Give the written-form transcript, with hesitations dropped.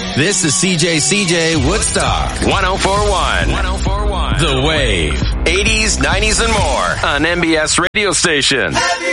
This is CJ Woodstock. 1041. The Wave. 80s, 90s, and more on MBS radio station.